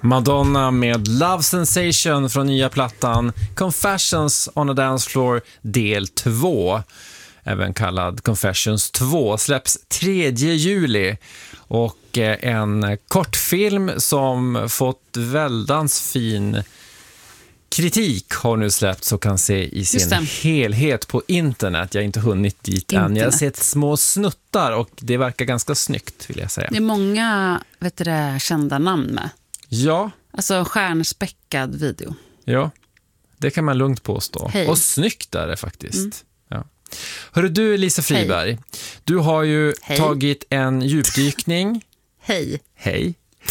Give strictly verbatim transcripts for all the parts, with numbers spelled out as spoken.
Madonna med Love Sensation från nya plattan Confessions on a Dance Floor del två, även kallad Confessions två, släpps tredje juli. Och en kortfilm som fått väldans fin kritik har nu släppts och kan se i sin helhet på internet. Jag har inte hunnit dit internet. än. Jag har sett små snuttar och det verkar ganska snyggt, vill jag säga. Det är många, vet du det, kända namn med. Ja. Alltså en stjärnspäckad video. Ja, det kan man lugnt påstå. Hej. Och snyggt är det faktiskt. Mm. Ja. Hörru du, Lisa Friberg. Hej. Du har ju Hej. tagit en djupdykning. Hej. Hej.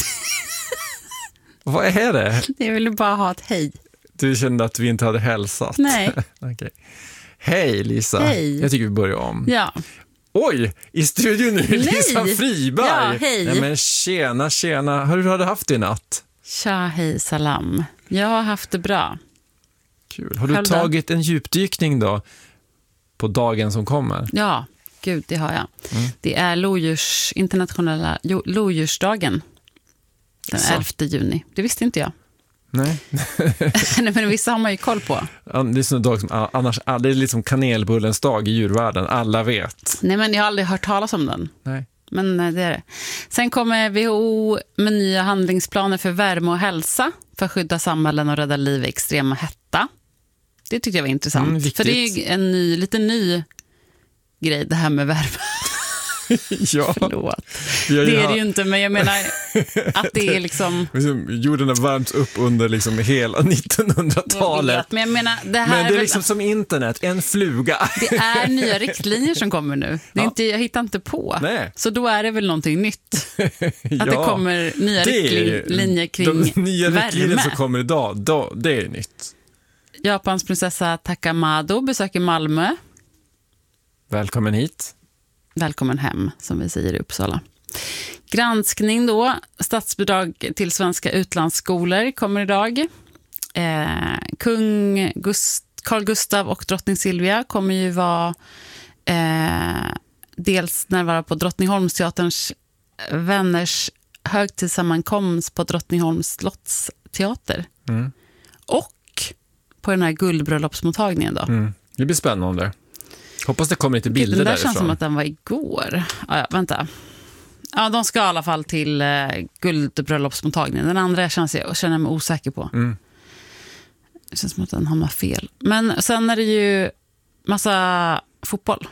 Vad är det? Jag ville bara ha ett hej. Du kände att vi inte hade hälsat. Nej. Okay. Hej Lisa. Hej. Jag tycker vi börjar om. Ja. Oj, i studion nu är Lisa Friberg. Ja, hej. Nej, men tjena, tjena. Hur har du haft det i natt? Tja, hej, salam. Jag har haft det bra. Kul. Har du Själv tagit en djupdykning då på dagen som kommer? Ja, gud, det har jag. Mm. Det är lodjurs, internationella lodjursdagen. Den så. elfte juni. Det visste inte jag. Nej. Nej, men vissa har man ju koll på. Det är sån dag som annars, det är liksom kanelbullens dag i djurvärlden. Alla vet. Nej, men jag har aldrig hört talas om den. Nej. Men det är det. Sen kommer W H O med nya handlingsplaner för värme och hälsa för att skydda samhällen och rädda liv i extrema hetta. Det tyckte jag var intressant. Mm, för det är en ny, lite ny grej, det här med värme. Ja. Förlåt. Det är det ju inte, men jag menar att det är liksom... Jorden har värmts upp under liksom hela nittonhundratalet. Men jag menar, det här men det är väl... liksom som internet, en fluga. Det är nya riktlinjer som kommer nu. Det är ja. inte, jag hittar inte på. Nej. Så då är det väl någonting nytt. Ja. Att det kommer nya det riktlinjer kring de nya värme. riktlinjer som kommer idag, då, det är nytt. Japans prinsessa Takamado besöker Malmö. Välkommen hit. Välkommen hem, som vi säger i Uppsala. Granskning då. Statsbidrag till svenska utlandsskolor kommer idag. Eh, kung Gust- Carl Gustav och drottning Silvia kommer ju vara eh, dels närvara på Drottningholmsteaterns vänners högtidssammankomst på Drottningholms slottsteater. Mm. Och på den här guldbröllopsmottagningen då. Mm. Det blir spännande. Hoppas det kommer lite bilder därifrån. Det där känns som att den var igår. Ja, ja, vänta. Ja, de ska i alla fall till eh, guldbröllopsmottagningen. Den andra känns jag, känner jag mig osäker på. Mm. Det känns som att den hamnar fel. Men sen är det ju massa fotboll.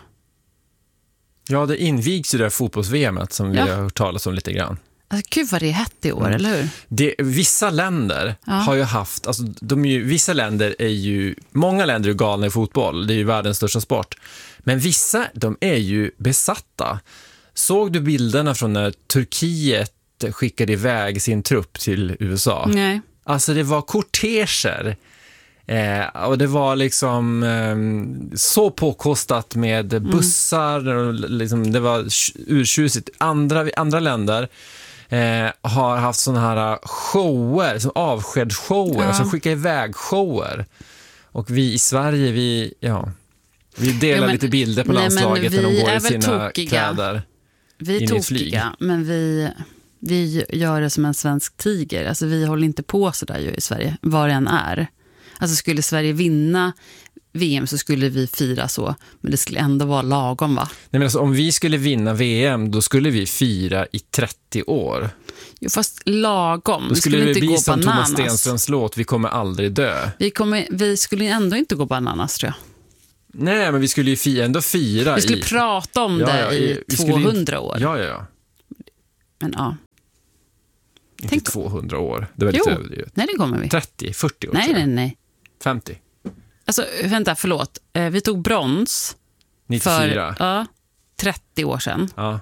Ja, det invigs ju det där fotbolls-V M-et som ja. vi har hört talas om lite grann. Alltså, gud vad det är hett i år, mm. eller hur? Det, vissa länder ja. har ju haft, alltså de är ju, vissa länder är ju, många länder är galna i fotboll, det är ju världens största sport. Men vissa, de är ju besatta. Såg du bilderna från när Turkiet skickade iväg sin trupp till U S A? Nej. Alltså det var korteger. Eh, och det var liksom eh, så påkostat med mm. bussar och liksom, det var urtjusigt. Andra, andra länder eh, har haft såna här shower, som avskedsshower, ja. alltså skicka iväg shower. Och vi i Sverige, vi, ja, vi delar ja, men, lite bilder på nej, landslaget när de går i sina tokiga. kläder. Vi är tokiga, men vi, vi gör det som en svensk tiger. Alltså vi håller inte på så där ju i Sverige, var det än är. Alltså skulle Sverige vinna V M så skulle vi fira så, men det skulle ändå vara lagom, va? Nej, men alltså, om vi skulle vinna V M, då skulle vi fira i trettio år. Jo, fast lagom. Då skulle, skulle vi inte det bli gå som bananas. Thomas Stenströms låt, vi kommer aldrig dö. Vi, kommer, vi skulle ändå inte gå bananas, tror jag. Nej, men vi skulle ju fira, ändå fira. Vi skulle i... prata om ja, det ja, i tvåhundra år. Ja, ja, ja. Men ja. Inte Tänk... tvåhundra år. Det var jo, lite överdrivet. Nej, det kommer vi. trettio, fyrtio år. Nej, nej, nej. femtio. Alltså, vänta, förlåt. Vi tog brons nittiofyra. För ja, trettio år sedan. Ja.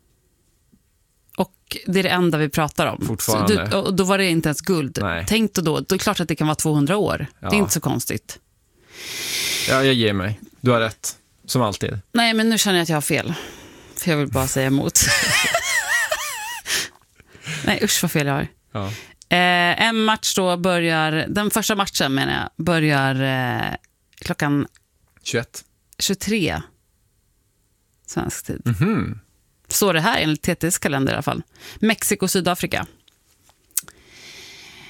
Och det är det enda vi pratar om. Fortfarande. Du, och då var det inte ens guld. Nej. Tänk då, då, då är det klart att det kan vara tvåhundra år. Ja. Det är inte så konstigt. Ja, jag ger mig. Du har rätt, som alltid. Nej, men nu känner jag att jag har fel. För jag vill bara säga emot. Nej, usch vad fel jag har. Ja. Eh, en match då börjar, den första matchen menar jag, börjar eh, klockan tjugoett. tjugotre svensk tid. Mm-hmm. Står det här enligt T T:s kalender i alla fall. Mexiko, Sydafrika.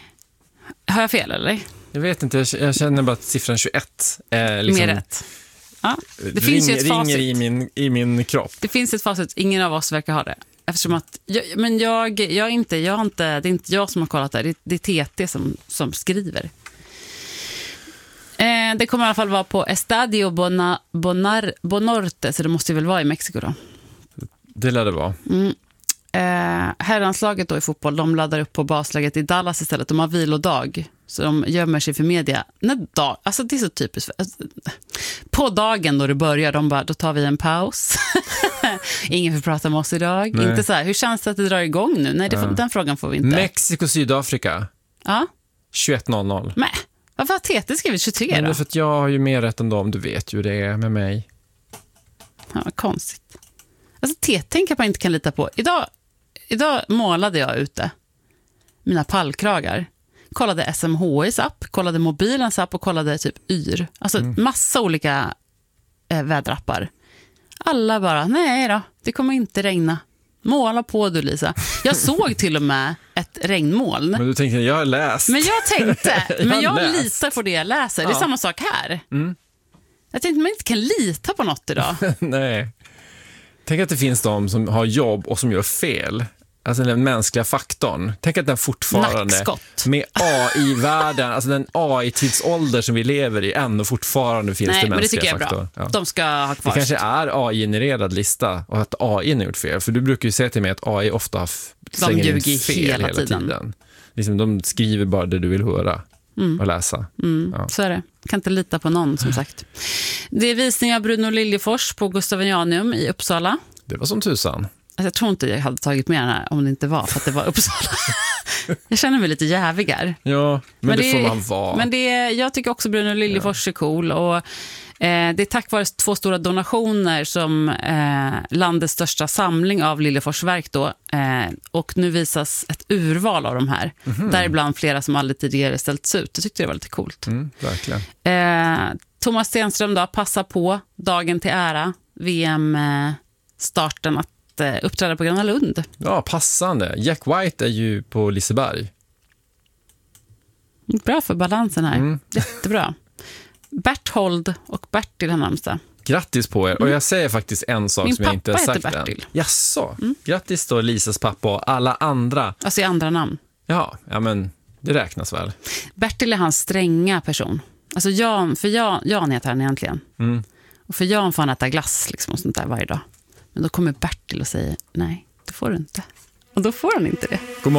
Har jag fel eller? Jag vet inte, jag, jag känner bara att siffran tjugoett är liksom... Mer rätt. Ja, det ring, finns ju ett ringer facit. i min, i min kropp. Det finns ett facit, ingen av oss verkar ha det. Eftersom att, jag, men jag, jag inte, jag har inte, det är inte jag som har kollat det, det, det är T T som, som skriver. Eh, det kommer i alla fall vara på Estadio Bona, Bonar, Bonorte, så det måste väl vara i Mexiko då. Det lär det vara. Mm. Eh, herranslaget då i fotboll, de laddar upp på basläget i Dallas istället. De har vilodag, så de gömmer sig för media. När dag, alltså det är så typiskt. Alltså, på dagen då det börjar, de bara, då tar vi en paus. Ingen får prata med oss idag. Nej. Inte så här, hur känns det att det drar igång nu? Nej, det får, Ja. den frågan får vi inte. Mexiko, Sydafrika, Ja, tjugoett noll noll. men varför har T T skrivit tjugotre Men det då? är för att jag har ju mer rätt än dem, du vet ju det är med mig. Ja, vad konstigt. Alltså T T tänker man inte kan lita på. Idag, idag målade jag ute mina pallkragar. Kollade S M H I:s app, kollade mobilens app och kollade typ Yr. Alltså Mm. massa olika eh, väderappar. Alla bara, nej då, det kommer inte regna. Måla på du, Lisa. Jag såg till och med ett regnmoln. Men du tänkte, jag har läst. Men jag tänkte, Jag men har jag läst. litar på det jag läser. Det är Ja. samma sak här. Mm. Jag tänkte man inte kan lita på något idag. Nej. Tänk att det finns de som har jobb och som gör fel. Alltså den mänskliga faktorn. Tänk att den fortfarande Nackskott. med A I-världen, alltså den A I-tidsålder som vi lever i, ändå fortfarande finns Nej, det men det mänskliga tycker jag är faktorn. bra. Ja. De ska ha Det kvar. kanske är A I-genererad lista och att A I har gjort fel. För du brukar ju säga till mig att A I ofta f- slänger in ljuger fel hela hela tiden. tiden. Liksom, de skriver bara det du vill höra och läsa. Mm, Ja. Så är det. Kan inte lita på någon, som sagt. Det är visning av Bruno Liljefors på Gustavianum i Uppsala. Det var som tusan. Alltså, jag tror inte jag hade tagit med den här om det inte var för att det var Uppsala. Jag känner mig lite jävigar. Ja, men, Men det, det- får man vara. Men det är, jag tycker också Bruno Liljefors är cool. Och, eh, det är tack vare två stora donationer som eh, landets största samling av Liljeforsverk då. Eh, och nu visas ett urval av de här. Mhm. Däribland flera som aldrig tidigare ställts ut. Jag tyckte det var lite coolt. Mm, verkligen. Eh, Thomas Stenström då, passa på dagen till ära, V M-starten, att eh, uppträda på Gröna Lund. Ja, passande. Jack White är ju på Liseberg. Bra för balansen här. Mm. Jättebra. Berthold och Bertil har namnsdag. Grattis på er. Och jag säger faktiskt en sak Min som jag inte har pappa sagt heter än. Bertil. Jaså. Grattis då Lisas pappa och alla andra. Alltså i andra namn. Ja, ja men det räknas väl. Bertil är hans stränga person. Alltså Jan, för Jan, Jan heter han egentligen. Mm. Och för Jan får han äta glass liksom och sånt där varje dag. Men då kommer Bertil och säger, nej, det får du inte. Och då får han inte det. God